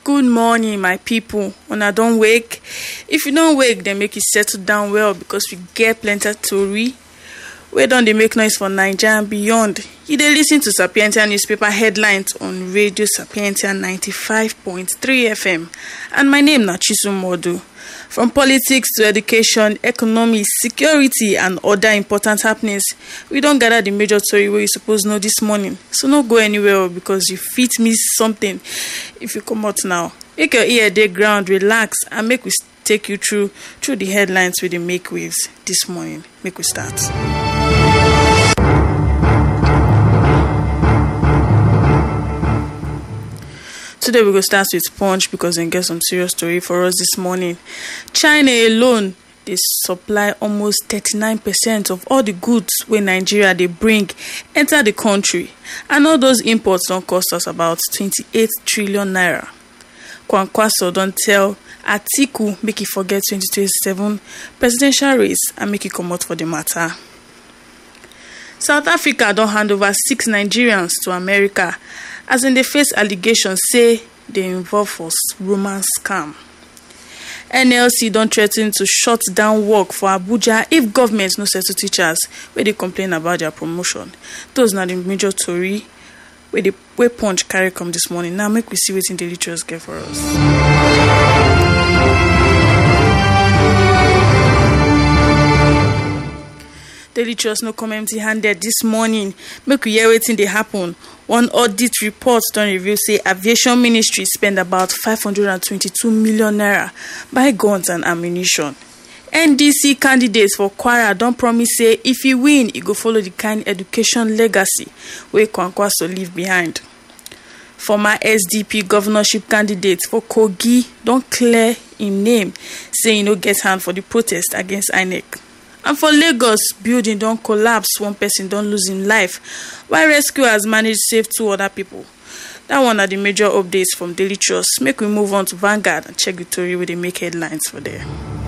Good morning, my people. Una don wake? If you don't wake, then make you settle down well because we get plenty tori. We don dey make noise for Naija and beyond. You dey listen to Sapientia newspaper headlines on Radio Sapientia 95.3 FM. And my name na Chisom Modu. From politics to education, economy, security, and other important happenings, we don gather the major tori wey you suppose know this morning. So no go anywhere because you fit miss something if you come out now. Make your ear dey ground, relax, and make we take you through the headlines wey dey make waves this morning. Make we start. Today we go start with Punch because they get some serious story for us this morning. China alone, they supply almost 39% of all the goods wey Nigeria they bring enter the country, and all those imports don't cost us about 28 trillion naira. Kwankwaso don't tell Atiku make he forget 2027 presidential race and make he come out for the matter. South Africa don't hand over 6 Nigerians to America as in they face allegations say they involve for romance scam. NLC don't threaten to shut down work for Abuja if government no settle teachers where they complain about their promotion. Those are the major tori where Punch carry come this morning. Now make we see what in Daily Trust get for us. Daily Trust no come empty-handed this morning. Make we hear wetin dey happen. One audit report don reveal say Aviation Ministry spend about 522 million naira buy guns and ammunition. NDC candidates for Kwara don promise say if he win, he go follow the kind education legacy wey Kwankwaso leave behind. Former SDP governorship candidate for Kogi don clear him name, say he no get hand for the protest against INEC. And for Lagos, building don't collapse, one person don't lose his life, while rescuers managed to save 2 other people. That one are the major updates from Daily Trust. Make we move on to Vanguard and check the story where they make headlines for there.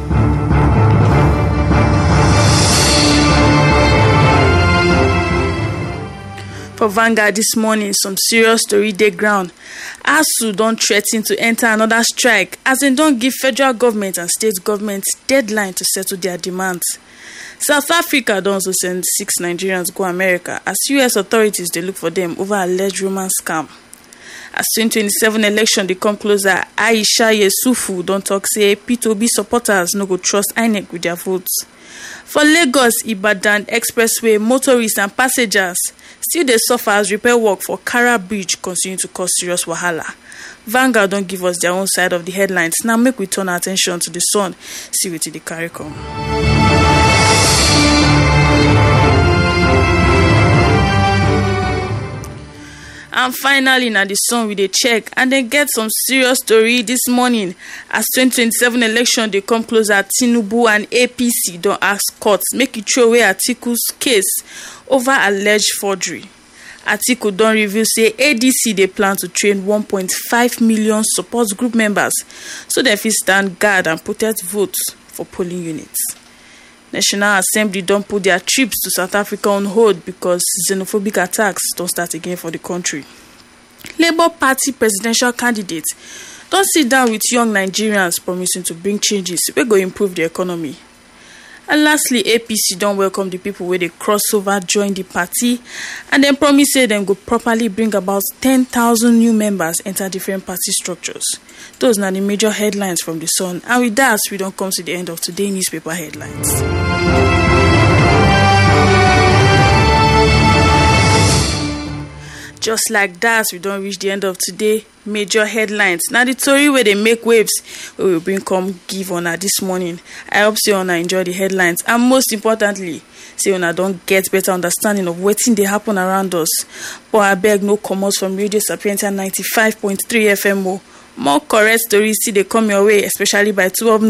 For Vanguard this morning, some serious story dey ground. ASUU don't threaten to enter another strike as they don't give federal government and state governments deadline to settle their demands. South Africa don also send 6 Nigerians go America as US authorities they look for them over alleged romance scam. As 2027 election they come closer, Aisha Yesufu don't talk say P2B supporters no go trust INEC with their votes. For Lagos Ibadan Expressway, motorists and passengers still they suffer as repair work for Kara Bridge continue to cause serious wahala. Vanguard don't give us their own side of the headlines. Now make we turn our attention to the Sun, see what they carry come. And finally, now the Sun we dey check and then get some serious story this morning. As 2027 election they come closer, Tinubu and APC don't ask courts make it throw away Atiku's case over alleged forgery. Atiku don reveal say ADC they plan to train 1.5 million support group members so they fit stand guard and protect votes for polling units. National Assembly don't put their trips to South Africa on hold because xenophobic attacks don't start again for the country. Labour Party presidential candidates don't sit down with young Nigerians promising to bring changes wey go improve the economy. And lastly, APC don't welcome the people where they cross over join the party and then promise say them go properly bring about 10,000 new members enter different party structures. Those are the major headlines from the Sun. And with that, we don't come to the end of today's newspaper headlines. Just like that, we don't reach the end of today major headlines. Now the story where they make waves, we will bring come give on this morning. I hope you wanna enjoy the headlines and most importantly, say una don't get better understanding of wetin dey happen around us. But I beg no commerce from Radio Sapientia 95.3 FM. More correct stories still they come your way, especially by 2 of